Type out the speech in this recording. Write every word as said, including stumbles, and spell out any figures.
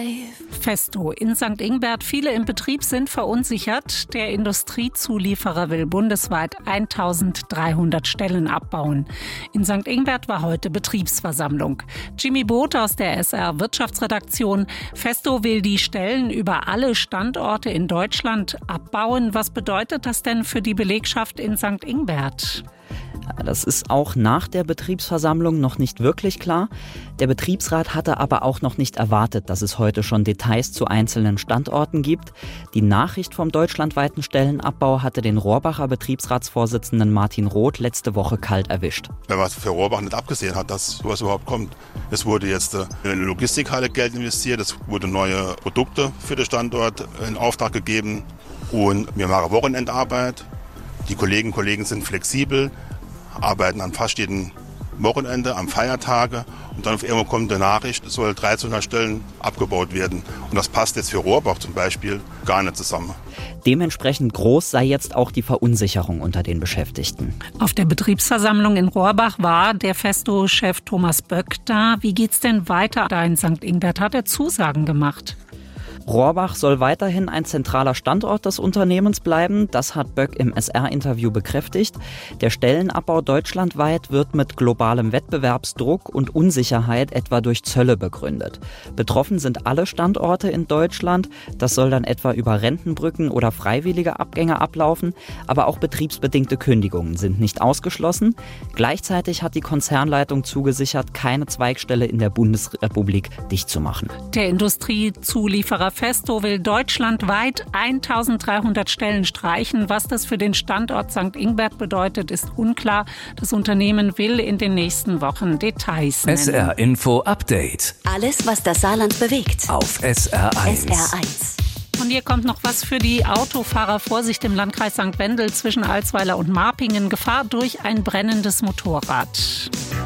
Festo in Sankt Ingbert. Viele im Betrieb sind verunsichert. Der Industriezulieferer will bundesweit eintausenddreihundert Stellen abbauen. In Sankt Ingbert war heute Betriebsversammlung. Jimmy Both aus der S R Wirtschaftsredaktion. Festo will die Stellen über alle Standorte in Deutschland abbauen. Was bedeutet das denn für die Belegschaft in Sankt Ingbert? Das ist auch nach der Betriebsversammlung noch nicht wirklich klar. Der Betriebsrat hatte aber auch noch nicht erwartet, dass es heute schon Details zu einzelnen Standorten gibt. Die Nachricht vom deutschlandweiten Stellenabbau hatte den Rohrbacher Betriebsratsvorsitzenden Martin Roth letzte Woche kalt erwischt. Wenn man für Rohrbach nicht abgesehen hat, dass sowas überhaupt kommt. Es wurde jetzt in eine Logistikhalle Geld investiert, es wurde neue Produkte für den Standort in Auftrag gegeben und wir machen Wochenendarbeit. Die Kolleginnen und Kollegen sind flexibel, arbeiten an fast jedem Wochenende, am Feiertage und dann auf einmal kommt eine Nachricht, es soll dreizehnhundert Stellen abgebaut werden. Und das passt jetzt für Rohrbach zum Beispiel gar nicht zusammen. Dementsprechend groß sei jetzt auch die Verunsicherung unter den Beschäftigten. Auf der Betriebsversammlung in Rohrbach war der Festo-Chef Thomas Böck da. Wie geht's denn weiter da in Sankt Ingbert? Hat er Zusagen gemacht? Rohrbach soll weiterhin ein zentraler Standort des Unternehmens bleiben. Das hat Böck im S R-Interview bekräftigt. Der Stellenabbau deutschlandweit wird mit globalem Wettbewerbsdruck und Unsicherheit etwa durch Zölle begründet. Betroffen sind alle Standorte in Deutschland. Das soll dann etwa über Rentenbrücken oder freiwillige Abgänge ablaufen. Aber auch betriebsbedingte Kündigungen sind nicht ausgeschlossen. Gleichzeitig hat die Konzernleitung zugesichert, keine Zweigstelle in der Bundesrepublik dicht zu machen. Der Industriezulieferer Festo will deutschlandweit eintausenddreihundert Stellen streichen. Was das für den Standort Sankt Ingbert bedeutet, ist unklar. Das Unternehmen will in den nächsten Wochen Details nennen. S R Info Update. Alles, was das Saarland bewegt. Auf S R eins. S R eins. Und hier kommt noch was für die Autofahrer. Vorsicht im Landkreis Sankt Wendel zwischen Alsweiler und Marpingen. Gefahr durch ein brennendes Motorrad.